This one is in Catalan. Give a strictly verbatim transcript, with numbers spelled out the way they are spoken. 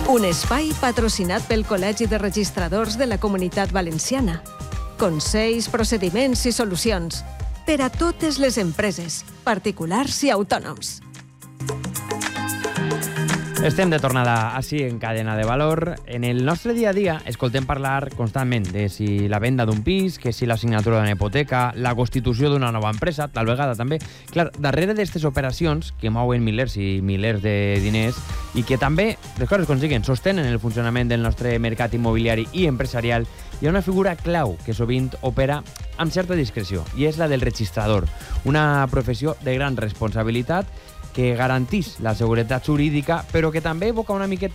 Un espai patrocinat pel Col·legi de Registradors de la Comunitat Valenciana. Consells, procediments i solucions per a totes les empreses, particulars i autònoms. Estem de tornada així en Cadena de Valor. En el nostre dia a dia escoltem parlar constantment de si la venda d'un pis, que si la signatura d'una hipoteca, la constitució d'una nova empresa, tal vegada també. Clar, darrere d'aquestes operacions que mouen milers i milers de diners i que també, les coses consiguen, sostenen el funcionament del nostre mercat immobiliari i empresarial, hi ha una figura clau que sovint opera amb certa discreció i és la del registrador, una professió de gran responsabilitat que garantís la seguretat jurídica, però que també evoca una miqueta